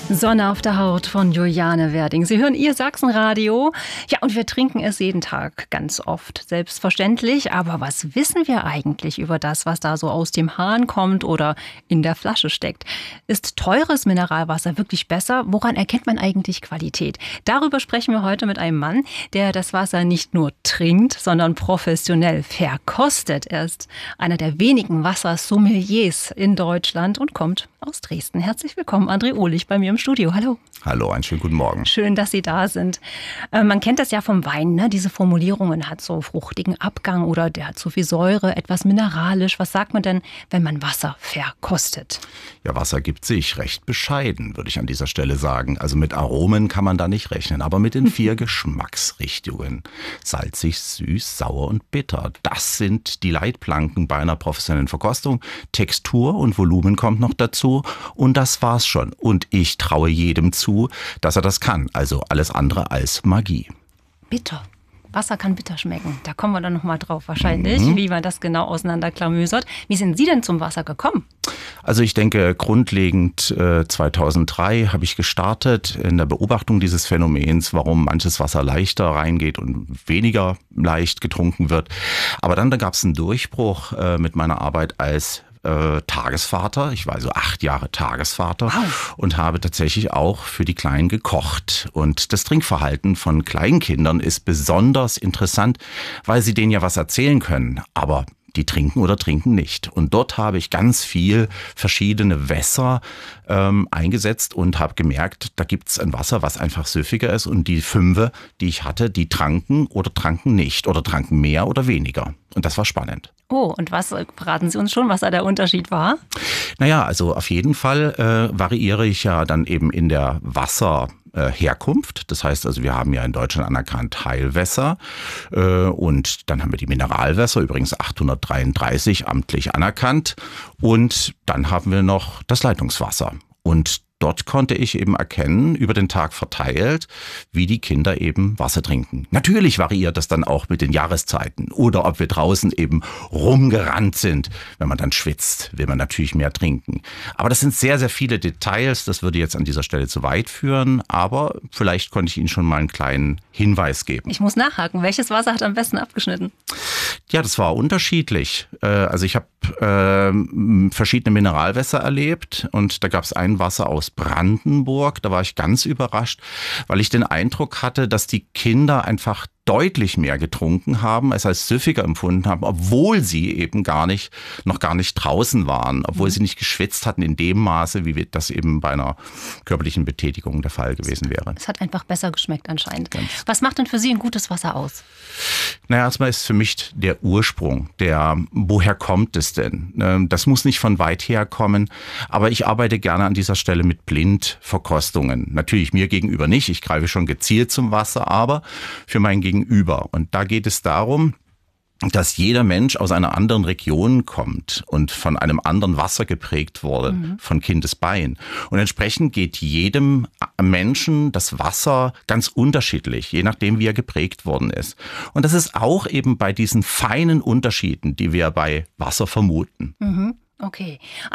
Sonne auf der Haut von Juliane Werding. Sie hören Ihr Sachsenradio. Ja, und wir trinken es jeden Tag ganz oft, selbstverständlich. Aber was wissen wir eigentlich über das, was da so aus dem Hahn kommt oder in der Flasche steckt? Ist teures Mineralwasser wirklich besser? Woran erkennt man eigentlich Qualität? Darüber sprechen wir heute mit einem Mann, der das Wasser nicht nur trinkt, sondern professionell verkostet. Er ist einer der wenigen Wassersommeliers in Deutschland und kommt aus Dresden. Herzlich willkommen, André Ohlich, bei mir im Studio. Hallo. Hallo, einen schönen guten Morgen. Schön, dass Sie da sind. Man kennt das ja vom Wein, ne? Diese Formulierungen, hat so fruchtigen Abgang oder der hat zu viel Säure, etwas mineralisch. Was sagt man denn, wenn man Wasser verkostet? Ja, Wasser gibt sich recht bescheiden, würde ich an dieser Stelle sagen. Also mit Aromen kann man da nicht rechnen, aber mit den 4 Geschmacksrichtungen. Salzig, süß, sauer und bitter. Das sind die Leitplanken bei einer professionellen Verkostung. Textur und Volumen kommt noch dazu und das war's schon. Und ich traue jedem zu, dass er das kann. Also alles andere als Magie. Bitter. Wasser kann bitter schmecken. Da kommen wir dann nochmal drauf wahrscheinlich, wie man das genau auseinanderklamüsert. Wie sind Sie denn zum Wasser gekommen? Also ich denke, grundlegend 2003 habe ich gestartet in der Beobachtung dieses Phänomens, warum manches Wasser leichter reingeht und weniger leicht getrunken wird. Aber dann gab es einen Durchbruch mit meiner Arbeit als Tagesvater. Ich war also 8 Jahre Tagesvater. Wow. Und habe tatsächlich auch für die Kleinen gekocht. Und das Trinkverhalten von Kleinkindern ist besonders interessant, weil sie denen ja was erzählen können. Aber die trinken oder trinken nicht. Und dort habe ich ganz viel verschiedene Wässer eingesetzt und habe gemerkt, da gibt es ein Wasser, was einfach süffiger ist. Und die 5, die ich hatte, die tranken oder tranken nicht oder tranken mehr oder weniger. Und das war spannend. Oh, und was verraten Sie uns schon, was da der Unterschied war? Naja, also auf jeden Fall variiere ich ja dann eben in der Wasserherkunft. Das heißt also, wir haben ja in Deutschland anerkannt Heilwässer und dann haben wir die Mineralwässer, übrigens 833 amtlich anerkannt. Und dann haben wir noch das Leitungswasser. Und dort konnte ich eben erkennen, über den Tag verteilt, wie die Kinder eben Wasser trinken. Natürlich variiert das dann auch mit den Jahreszeiten oder ob wir draußen eben rumgerannt sind. Wenn man dann schwitzt, will man natürlich mehr trinken. Aber das sind sehr, sehr viele Details. Das würde jetzt an dieser Stelle zu weit führen. Aber vielleicht konnte ich Ihnen schon mal einen kleinen Hinweis geben. Ich muss nachhaken. Welches Wasser hat am besten abgeschnitten? Ja, das war unterschiedlich. Also ich habe verschiedene Mineralwässer erlebt und da gab es ein Wasser aus Brandenburg. Da war ich ganz überrascht, weil ich den Eindruck hatte, dass die Kinder einfach deutlich mehr getrunken haben, es als süffiger empfunden haben, obwohl sie eben noch gar nicht draußen waren, obwohl sie nicht geschwitzt hatten in dem Maße, wie das eben bei einer körperlichen Betätigung der Fall gewesen wäre. Es hat einfach besser geschmeckt anscheinend. Was macht denn für Sie ein gutes Wasser aus? Naja, erstmal ist für mich der Ursprung, woher kommt es denn? Das muss nicht von weit her kommen, aber ich arbeite gerne an dieser Stelle mit Blindverkostungen. Natürlich mir gegenüber nicht, ich greife schon gezielt zum Wasser, aber für mein Gegenüber. Und da geht es darum, dass jeder Mensch aus einer anderen Region kommt und von einem anderen Wasser geprägt wurde, von Kindesbein. Und entsprechend geht jedem Menschen das Wasser ganz unterschiedlich, je nachdem, wie er geprägt worden ist. Und das ist auch eben bei diesen feinen Unterschieden, die wir bei Wasser vermuten. Okay.